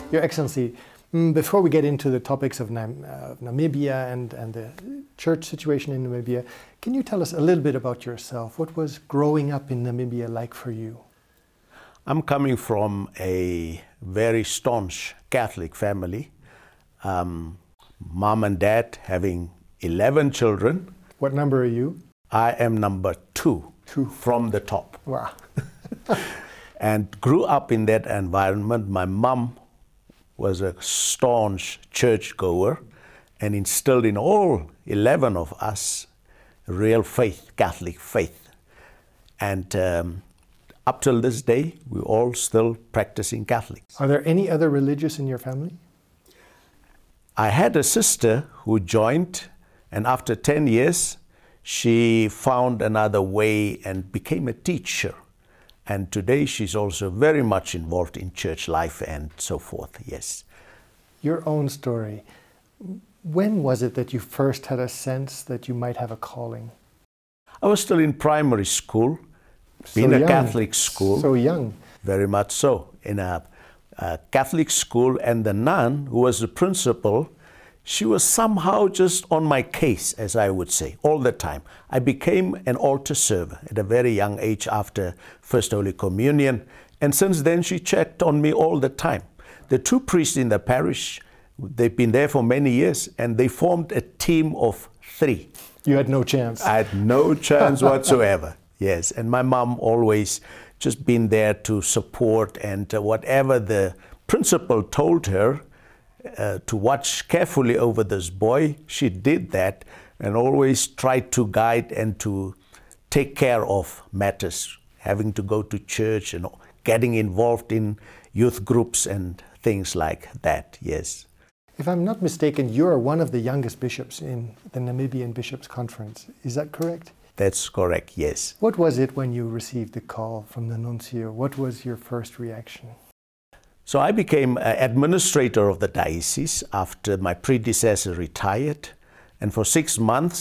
Your Excellency, before we get into the topics of Namibia and the church situation in Namibia, can you tell us a little bit about yourself? What was growing up in Namibia like for you? I'm coming from a very staunch Catholic family. Mom and dad having 11 children. What number are you? I am number two from the top. Wow. And grew up in that environment. My mom was a staunch churchgoer and instilled in all 11 of us real faith, Catholic faith. And up till this day, we're all still practicing Catholics. Are there any other religious in your family? I had a sister who joined, and after 10 years, she found another way and became a teacher. And today she's also very much involved in church life and so forth, yes. Your own story. When was it that you first had a sense that you might have a calling? I was still in primary school, in a Catholic school. So young. Very much so, in a Catholic school, and the nun who was the principal, she was somehow just on my case, as I would say, all the time. I became an altar server at a very young age after First Holy Communion, and since then she checked on me all the time. The two priests in the parish, they've been there for many years, and they formed a team of 3. You had no chance. I had no chance whatsoever, yes. And my mom always just been there to support, and whatever the principal told her, to watch carefully over this boy, she did that and always tried to guide and to take care of matters, having to go to church and getting involved in youth groups and things like that, yes. If I'm not mistaken, you're one of the youngest bishops in the Namibian Bishops' Conference. Is that correct? That's correct, yes. What was it when you received the call from the nuncio? What was your first reaction? So I became administrator of the diocese after my predecessor retired, and for 6 months